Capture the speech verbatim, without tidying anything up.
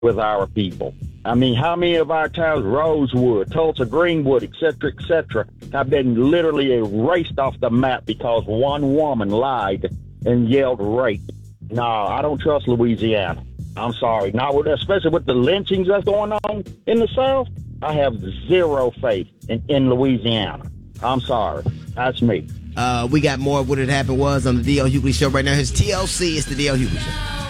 with our people. I mean, how many of our towns, Rosewood, Tulsa, Greenwood, et cetera, et cetera, have been literally erased off the map because one woman lied and yelled rape? No, I don't trust Louisiana. I'm sorry. Not with, especially with the lynchings that's going on in the South. I have zero faith in, in Louisiana. I'm sorry. That's me. Uh, we got more of what had happened was on the D L Hughley Show right now. Here's T L C. It's the D L Hughley Show.